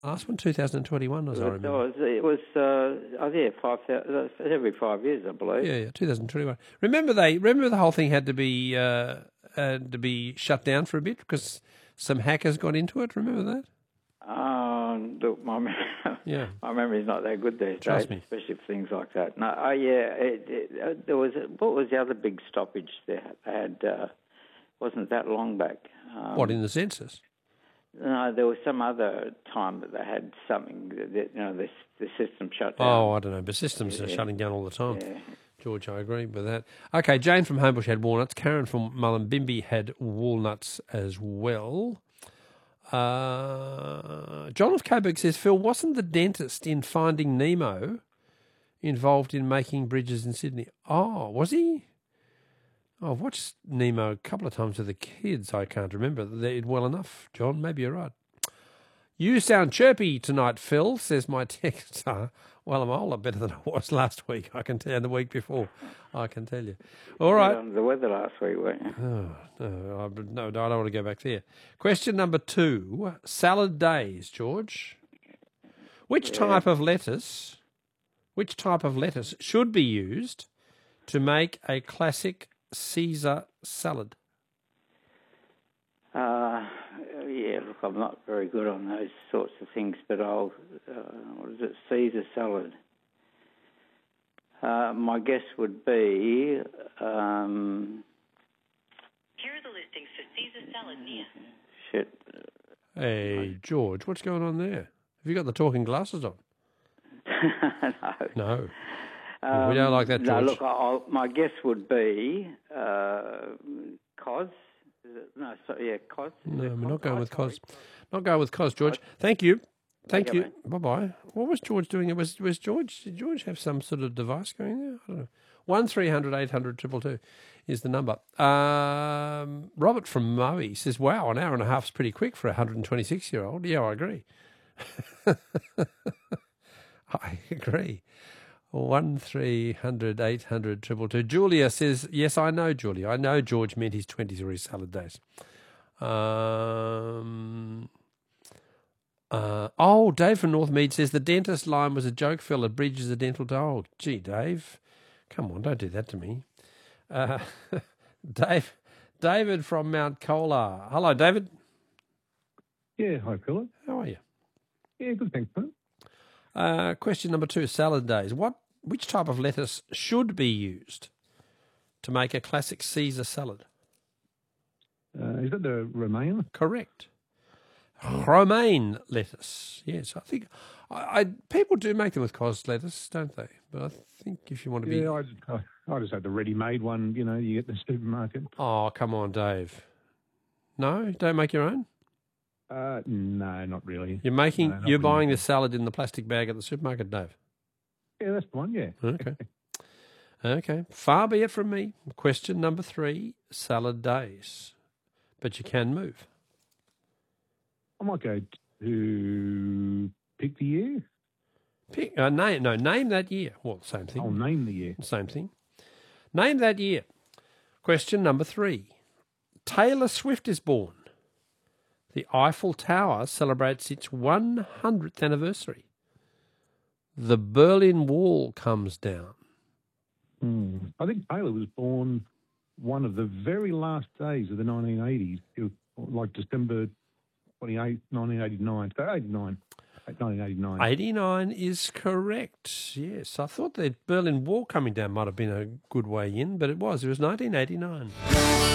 Last one, 2021, as I remember. It was every 5 years, I believe. Yeah, 2021. Remember the whole thing had to be shut down for a bit because some hackers got into it. Remember that? Look, my memory's not that good these Trust days, me. especially for things like that. No, there was what was the other big stoppage they had? Wasn't that long back? What, in the census? No, there was some other time that they had something that the system shut down. Oh, I don't know, but systems are shutting down all the time. Yeah. George, I agree with that. Okay, Jane from Homebush had walnuts. Karen from Mullumbimby had walnuts as well. John of Coburg says, Phil, wasn't the dentist in Finding Nemo involved in making bridges in Sydney? Oh, was he? Oh, I've watched Nemo a couple of times with the kids. I can't remember it well enough, John. Maybe you're right. You sound chirpy tonight, Phil, says my texter. Well, I'm a whole lot better than I was last week, I can tell you, the week before, I can tell you. All right. Under the weather last week, weren't you? No, I don't want to go back there. Question number 2, salad days, George. Which type of lettuce should be used to make a classic Caesar salad? Look, I'm not very good on those sorts of things, but what is it, Caesar salad? My guess would be... Here are the listings for Caesar salad near. Shit. Hey, George, what's going on there? Have you got the talking glasses on? No. No. We don't like that, George. No, look, my guess would be Cos. Cos. No, we're not going with Cos. Not going with Cos, George. Thank you. Thank you. Bye-bye. What was George doing? Was George? Did George have some sort of device going there? I don't know. 1300 800 222 is the number. Robert from Moe says, "Wow, an hour and a half is pretty quick for a 126-year-old." Yeah, I agree. I agree. 1300 800 222. Julia says, "Yes, I know, Julia. I know George meant his 20s or his salad days." Dave from Northmead says the dentist line was a joke, Phil. A bridge is a dental dog. Gee, Dave, come on, don't do that to me. David from Mount Colar. Hello, David. Yeah, hi, Philip. How are you? Yeah, good, thanks, Phil. Question number 2, salad days. Which type of lettuce should be used to make a classic Caesar salad? Is that the romaine? Correct. Romaine lettuce. Yes, I think people do make them with cos lettuce, don't they? But I think if you want to be... Yeah, I just had the ready-made one, you get in the supermarket. Oh, come on, Dave. No? Don't make your own? No, not really. You're buying the salad in the plastic bag at the supermarket, Dave? Yeah, that's the one, yeah. Okay. Okay. Far be it from me. Question number 3, salad days. But you can move. I might go to pick the year. Name that year. Well, same thing. I'll name the year. Same thing. Name that year. Question number 3. Taylor Swift is born. The Eiffel Tower celebrates its 100th anniversary. The Berlin Wall comes down. I think Taylor was born one of the very last days of the 1980s. It was like December 28, 1989. So 89. 1989. 89 is correct, yes. I thought the Berlin Wall coming down might have been a good way in, but it was. It was 1989.